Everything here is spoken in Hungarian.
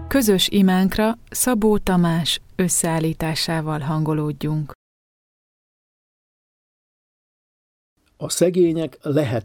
Közös imánkra Szabó Tamás összeállításával hangolódjunk. A szegények lehet